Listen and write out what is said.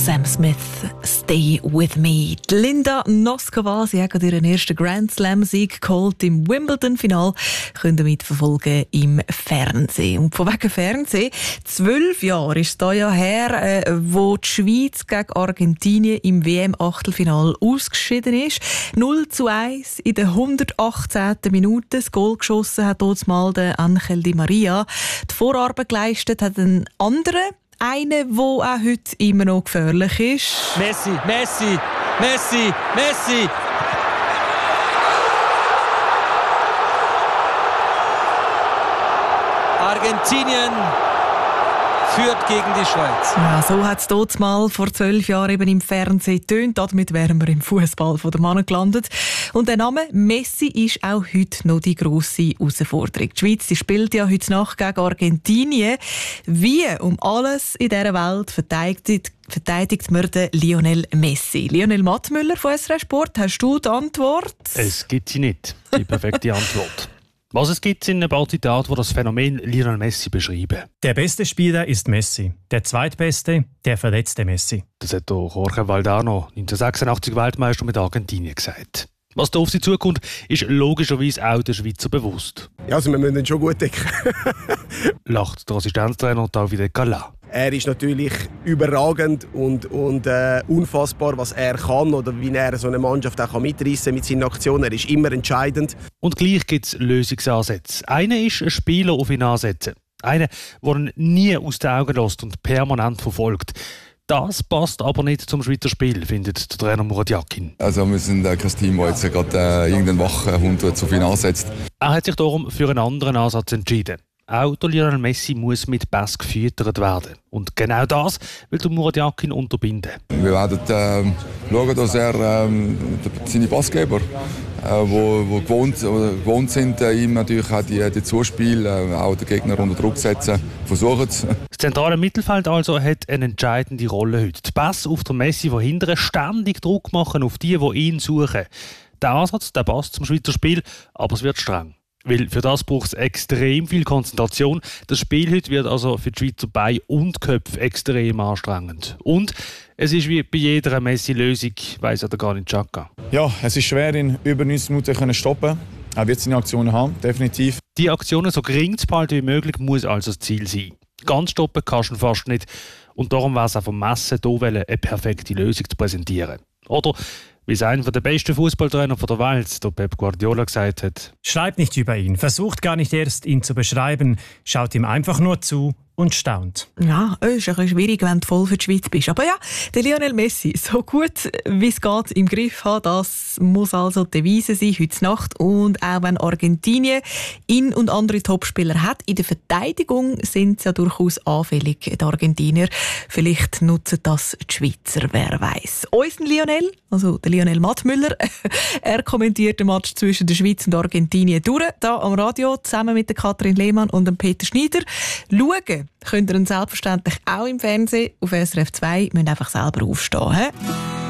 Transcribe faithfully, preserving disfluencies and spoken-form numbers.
Sam Smith, Stay With Me. Die Linda Noskova, sie hat gerade ihren ersten Grand Slam-Sieg geholt im Wimbledon-Final. Könnt ihr mitverfolgen im Fernsehen. Und von wegen Fernsehen, zwölf Jahre ist es da ja her, äh, wo die Schweiz gegen Argentinien im W M-Achtelfinal ausgeschieden ist. null zu eins in der hundertachtzehnten Minute. Das Goal geschossen hat dort mal der Angel Di Maria. Die Vorarbeit geleistet hat ein anderer, einer, der auch heute immer noch gefährlich ist. Messi, Messi, Messi, Messi! Argentinien führt gegen die Schweiz. Ja, so hat es dort mal vor zwölf Jahren eben im Fernsehen getönt. Damit wären wir im Fußball von der Mann gelandet. Und der Name Messi ist auch heute noch die grosse Herausforderung. Die Schweiz die spielt ja heute Nacht gegen Argentinien. Wie um alles in dieser Welt verteidigt, verteidigt man den Lionel Messi? Lionel Mattmüller von S R F Sport, hast du die Antwort? Es gibt sie nicht, die perfekte Antwort. Was es gibt, sind ein paar Zitate, die das Phänomen Lionel Messi beschreiben. Der beste Spieler ist Messi. Der zweitbeste, der verletzte Messi. Das hat auch Jorge Valdano, neunzehnhundertsechsundachtzig Weltmeister mit Argentinien, gesagt. Was da auf sie zukommt, ist logischerweise auch der Schweizer bewusst. Ja, also wir müssen ihn schon gut decken. Lacht der Assistenztrainer Davide Cala. Er ist natürlich überragend und, und äh, unfassbar, was er kann oder wie er so eine Mannschaft auch mitreißen kann mit seinen Aktionen. Er ist immer entscheidend. Und gleich gibt es Lösungsansätze. Einer ist ein Spieler auf ihn ansetzen. Einer, der ihn nie aus den Augen lässt und permanent verfolgt. Das passt aber nicht zum Schweizer Spiel, findet der Trainer Murat Yakin. Also wir sind äh, kein Team, das jetzt gerade äh, irgendeinen wachen Hund auf ihn ansetzt. Er hat sich darum für einen anderen Ansatz entschieden. Auch der Lionel Messi muss mit Pass gefüttert werden. Und genau das will der Murat Yakin unterbinden. Wir werden äh, schauen, dass er äh, seine Passgeber, äh, wo, wo gewohnt, äh, gewohnt sind, äh, ihm natürlich auch die, die Zuspiel, äh, auch den Gegner unter Druck setzen, versuchen. Das zentrale Mittelfeld also hat eine entscheidende Rolle heute. Die Pass auf den Messi verhindern, ständig Druck machen auf die, die ihn suchen. Der Ansatz der passt zum Schweizer Spiel, aber es wird streng. Weil für das braucht es extrem viel Konzentration. Das Spiel heute wird also für die Schweizer Beine und Köpfe extrem anstrengend. Und es ist wie bei jeder Messi-Lösung, weiss er gar nicht Xhaka. Ja, es ist schwer, ihn über neunzig Minuten zu stoppen. Er wird seine Aktionen haben, definitiv. Die Aktionen so gering zu behalten wie möglich muss also das Ziel sein. Ganz stoppen kannst du ihn fast nicht. Und darum war es auch vom Messen hier, eine perfekte Lösung zu präsentieren. Oder wie es einer der besten Fußballtrainer der Welt, der Pep Guardiola, gesagt hat: Schreibt nicht über ihn, versucht gar nicht erst, ihn zu beschreiben, schaut ihm einfach nur zu und staunt. Ja, es ist ein bisschen schwierig, wenn du voll für die Schweiz bist. Aber ja, der Lionel Messi, so gut wie es geht im Griff haben, das muss also die Devise sein heute Nacht. Und auch wenn Argentinien ihn und andere Topspieler hat, in der Verteidigung sind sie ja durchaus anfällig, die Argentinier. Vielleicht nutzen das die Schweizer, wer weiß. Unser Lionel, also der Lionel Mattmüller, er kommentiert den Match zwischen der Schweiz und Argentinien durch, hier am Radio, zusammen mit der Katrin Lehmann und dem Peter Schneider. Schauen könnt ihr ihn selbstverständlich auch im Fernsehen auf S R F zwei. Ihr müsst einfach selber aufstehen. He?